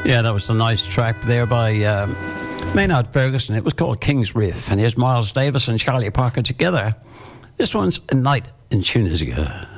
Yeah, that was a nice track there by Maynard Ferguson. It was called King's Riff, and here's Miles Davis and Charlie Parker together. This one's A Night in Tunisia.